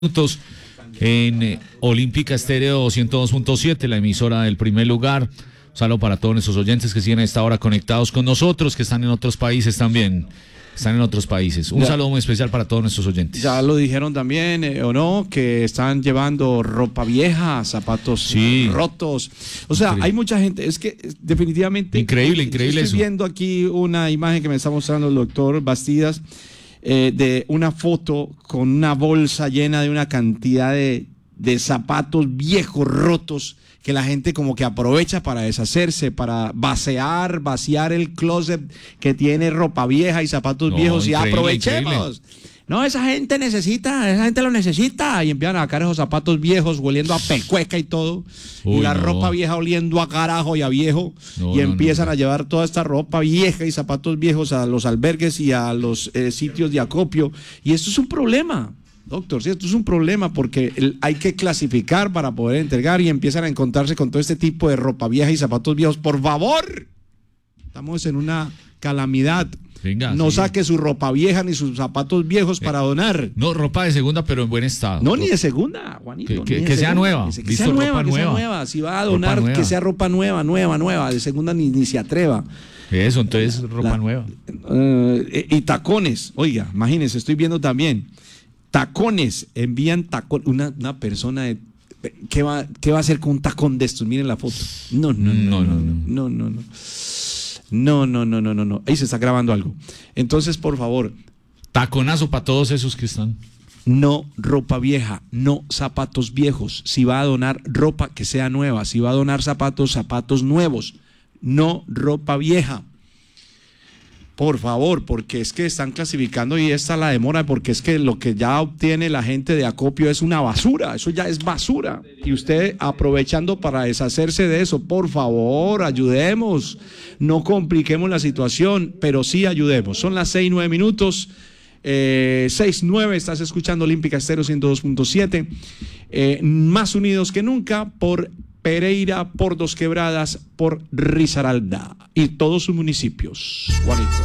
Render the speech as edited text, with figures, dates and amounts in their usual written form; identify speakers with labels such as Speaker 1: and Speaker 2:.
Speaker 1: Minutos en Olímpica Estéreo 102.7, la emisora del primer lugar. Un saludo para todos nuestros oyentes que siguen a esta hora conectados con nosotros, que están en otros países también. Están en otros países. Un saludo muy especial para todos nuestros oyentes.
Speaker 2: Ya lo dijeron también, o no, que están llevando ropa vieja, zapatos rotos. O sea, hay mucha gente, es que definitivamente...
Speaker 1: Increíble
Speaker 2: estoy
Speaker 1: eso.
Speaker 2: viendo aquí una imagen que me está mostrando el doctor Bastidas, de una foto con una bolsa llena de una cantidad de zapatos viejos, rotos, que la gente como que aprovecha para deshacerse, para vaciar el closet que tiene ropa vieja y zapatos viejos, y aprovechemos. Increíble. No, esa gente lo necesita, y empiezan a sacar esos zapatos viejos oliendo a pecueca y todo, y la ropa vieja oliendo a carajo y a viejo, y empiezan a llevar toda esta ropa vieja y zapatos viejos a los albergues y a los sitios de acopio, y esto es un problema. Doctor, sí, esto es un problema porque hay que clasificar para poder entregar, y empiezan a encontrarse con todo este tipo de ropa vieja y zapatos viejos. Por favor, estamos en una calamidad.
Speaker 1: Venga,
Speaker 2: no saque su ropa vieja ni sus zapatos viejos para donar.
Speaker 1: No, ropa de segunda, pero en buen estado.
Speaker 2: No, ni de segunda, Juanito.
Speaker 1: Que sea nueva.
Speaker 2: Que sea nueva. Si va a donar, que sea ropa nueva. De segunda ni se atreva.
Speaker 1: Eso, entonces ropa nueva.
Speaker 2: Y tacones. Oiga, imagínense, estoy viendo también. Tacones, envían tacones. Una persona de, ¿qué va a hacer con un tacón de estos? Miren la foto. No. Ahí se está grabando algo. Entonces, por favor.
Speaker 1: Taconazo para todos esos que están.
Speaker 2: No ropa vieja, no zapatos viejos. Si va a donar ropa, que sea nueva. Si va a donar zapatos nuevos. No ropa vieja. Por favor, porque es que están clasificando y esta la demora, porque es que lo que ya obtiene la gente de acopio es una basura, eso ya es basura. Y usted aprovechando para deshacerse de eso, por favor, ayudemos, no compliquemos la situación, pero sí ayudemos. Son las 6:09. 6:09, estás escuchando Olímpica Estéreo 102.7, más unidos que nunca por Pereira, por Dos Quebradas, por Risaralda y todos sus municipios. Juanito.